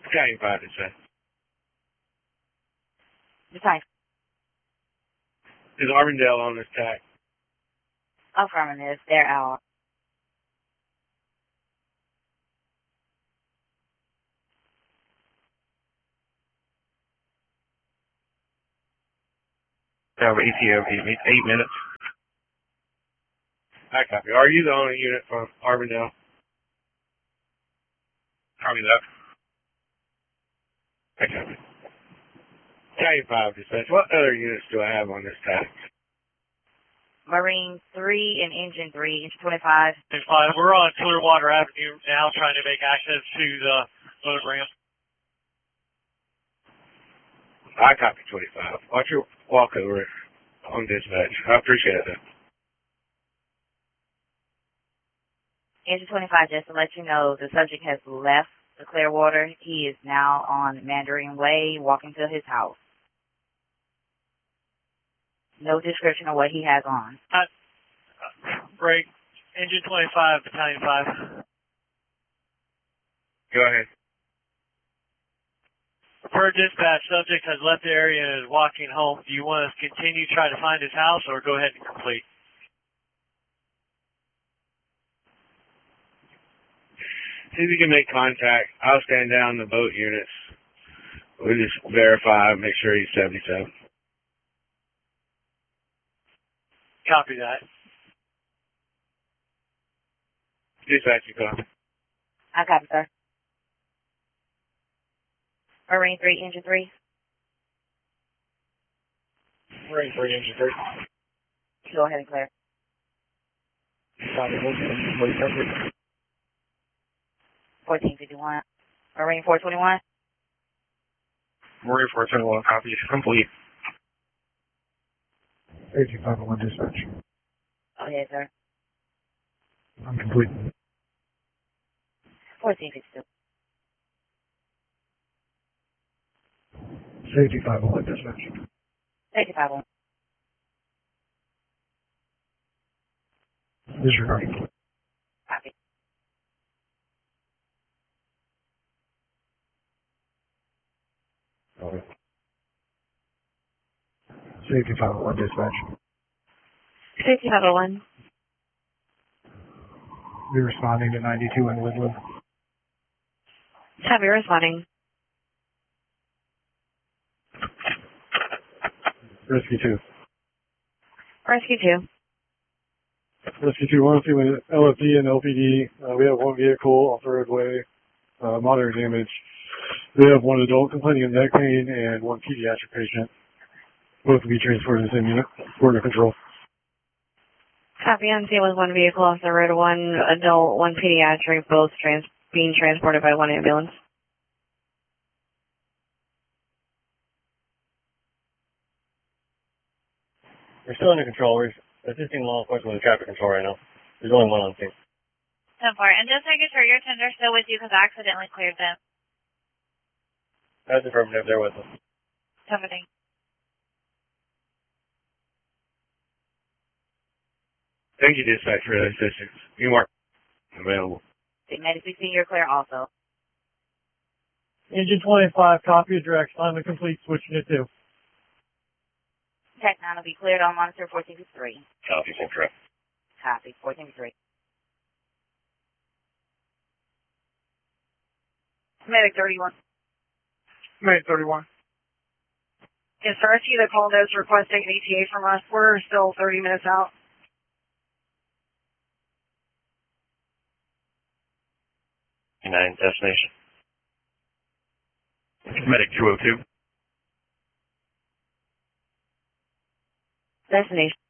Battalion 5 dispatch. Battalion. Is Arvindale on this tack? Affirmative. They're out. Over ETA 8 minutes. I copy. Are you the only unit from Arvindale? Copy that. I copy. Battalion 5 dispatch. What other units do I have on this task? Marine 3 and Engine 3, Engine 25. We're on Clearwater Avenue now trying to make access to the boat ramp. I copy 25. Watch your walkover on dispatch. I appreciate that. Engine 25, just to let you know, the subject has left the Clearwater. He is now on Mandarin Way, walking to his house. No description of what he has on. Break. Engine 25, Battalion 5. Go ahead. Per dispatch, subject has left the area and is walking home. Do you want us to continue trying to find his house or go ahead and complete? See if you can make contact. I'll stand down the boat units. We'll just verify, make sure he's 77. Copy that. Dispatch, you copy. I copy, sir. Marine 3, Engine 3. Marine 3, Engine 3. Go ahead and clear. Copy. 1451. Marine 421. Marine 421, copy. Complete. 8501 dispatch. Go ahead, sir. I'm complete. 1452. Safety 501 dispatch. 8501. Disregard. Copy. Okay. Safety 501 dispatch. Safety 501. We're responding to 92 in Woodland. Copy, responding. Rescue 2. Rescue 2. Rescue 2, 102 with LFD and LPD. We have one vehicle off the roadway, moderate damage. We have one adult complaining of neck pain and one pediatric patient. Both will be transported to the same unit. Border control. Copy, on scene with one vehicle off the road, one adult, one pediatric, both being transported by one ambulance. We're still under control. We're assisting law enforcement with traffic control right now. There's only one on scene. 10-4. And just making sure your tender's still with you because I accidentally cleared them. That's affirmative. They're with us. 10-4. Thank you, dispatch, for the assistance. You are available. Medic 16, you're clear also. Engine 25, copy address. Finally complete, switching it to. Tech 9 will be cleared on monitor 1453. Copy, same correct. Copy, 1453. Medic 31. Medic 31. Yes, sir. I see the call notes requesting an ETA from us. We're still 30 minutes out. Destination. Medic 202. Destination.